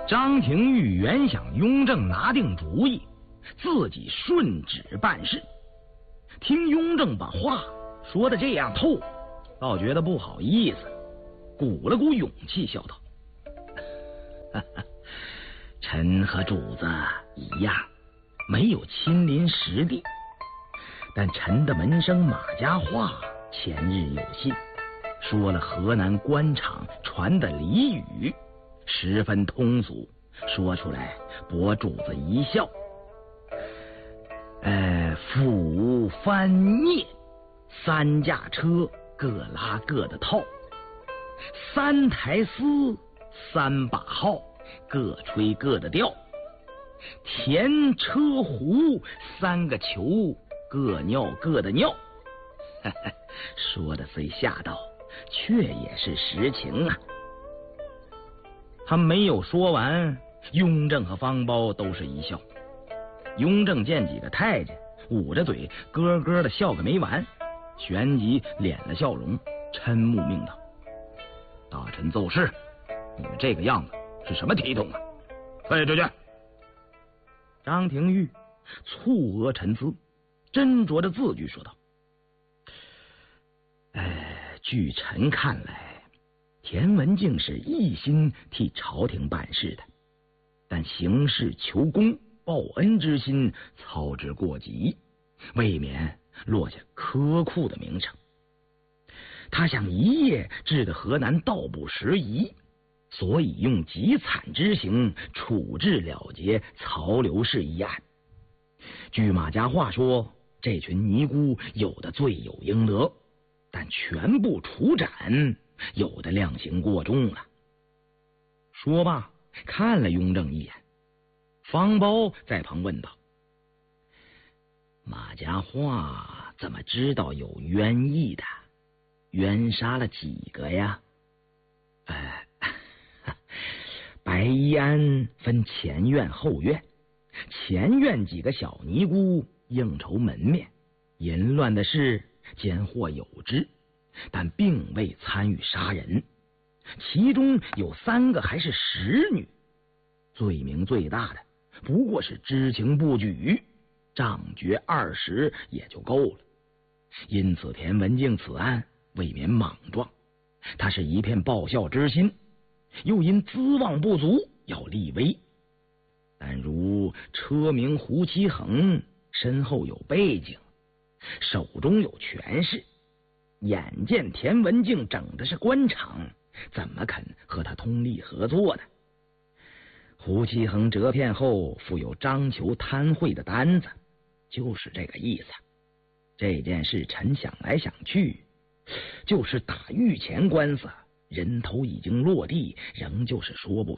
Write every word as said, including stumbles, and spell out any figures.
张廷玉原想雍正拿定主意，自己顺旨办事，听雍正把话说的这样透，倒觉得不好意思，鼓了鼓勇气，笑道：“哈哈，臣和主子一样，没有亲临实地，但臣的门生马家话前日有信，说了河南官场传的俚语，十分通俗，说出来博主子一笑。呃，斧翻镊，三驾车各拉各的套，三台丝，三把号，各吹各的调，田车壶，三个球，各尿各的尿。呵呵，说的虽吓道，却也是实情啊。”他没有说完，雍正和方苞都是一笑。雍正见几个太监捂着嘴咯咯的笑个没完，旋即敛了笑容，嗔目命道：“大臣奏事，你们这个样子是什么体统啊？退出去！”张廷玉蹙额沉思，斟酌着字句说道：“哎，据臣看来，田文镜是一心替朝廷办事的，但行事求功报恩之心操之过急，未免落下苛酷的名声。他想一夜治得河南道不拾遗，所以用极惨之刑处置了结曹刘氏一案。据马家话说，这群尼姑有的罪有应得，但全部处斩，有的量刑过重了。”说罢看了雍正一眼，方苞在旁问道：“马家话怎么知道有冤役的？冤杀了几个呀？”“呃，白衣庵分前院后院，前院几个小尼姑应酬门面，淫乱的事间或有之，但并未参与杀人，其中有三个还是使女，罪名最大的不过是知情不举，杖决二十也就够了。因此田文镜此案未免莽撞，他是一片报效之心，又因资望不足要立威。但如车名胡其衡身后有背景，手中有权势，眼见田文镜整的是官场，怎么肯和他通力合作呢？胡其衡折片后附有张求贪贿的单子，就是这个意思。这件事臣想来想去，就是打御前官司，人头已经落地，仍旧是说不